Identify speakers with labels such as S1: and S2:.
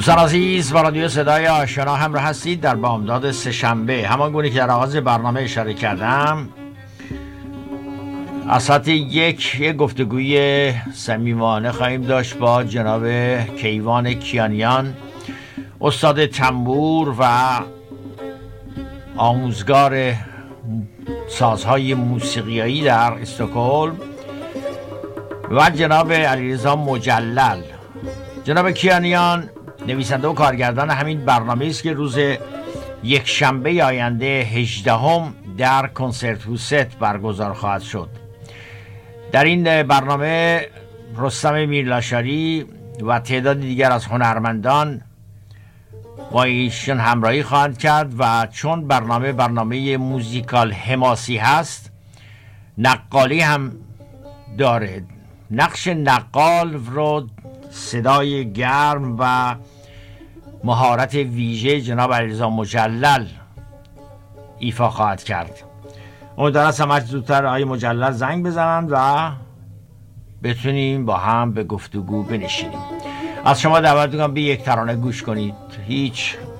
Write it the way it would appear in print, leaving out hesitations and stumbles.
S1: دوستان عزیز، با رادیو صدای آشنا همراه هستید در بامداد سه‌شنبه. همان گونه که در آغاز برنامه اشاره کردم، از ساعت یک گفتگوی صمیمانه خواهیم داشت با جناب کیوان کیانیان، استاد تنبور و آموزگار سازهای موسیقیایی در استکهلم، و جناب علیرضا مجلل. جناب کیانیان نویسنده و کارگردان همین برنامه است که روز یکشنبه آینده 18 در کنسرت هوست برگزار خواهد شد. در این برنامه رستم میرلاشاری و تعداد دیگر از هنرمندان با ایشان همراهی خواهند کرد و چون برنامه موزیکال حماسی هست، نقالی هم داره. نقش نقال رو صدای گرم و مهارت ویژه جناب علیرضا مجلل ایفا خواهد کرد. امیدوارم هر چه زودتر آقای مجلل زنگ بزنند و بتونیم با هم به گفتگو بنشینیم. از شما دعوت می‌کنم به یک ترانه گوش کنید. هیچ